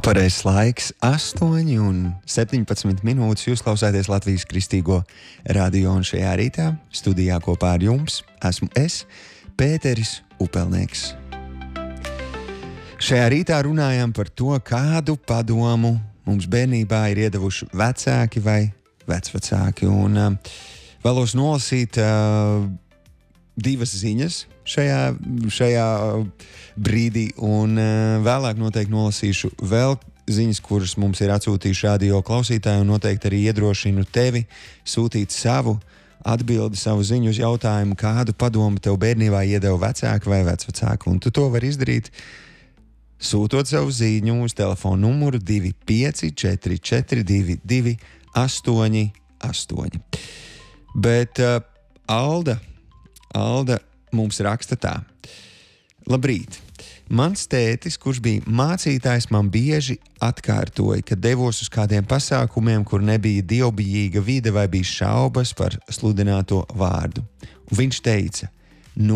Pareizais laiks 8:17 minūtes. Jūs klausāties Latvijas Kristīgo radio, un šajā rītā studijā kopā ar jums esmu es, Pēteris Upelnieks. Šajā rītā runājam par to, kādu padomu mums bērnībā ir iedevuši vecāki vai vecvecāki. Un vēlos nolasīt divas ziņas šajā brīdī, un vēlāk noteikti nolasīšu vēl ziņas, kuras mums ir atsūtījuši radio klausītāji, un noteikti arī iedrošinu tevi sūtīt savu atbildi, savu ziņu uz jautājumu, kādu padomu tev bērnībā iedeva vecāki vai vecvecāki. Un tu to vari izdarīt, sūtot savu ziņu uz telefonu numuru 2544 288. Bet Alda mums raksta tā. Labrīt! Mans tētis, kurš bija mācītājs, man bieži atkārtoja, ka devos uz kādiem pasākumiem, kur nebija dievbijīga vide vai bija šaubas par sludināto vārdu. Un viņš teica,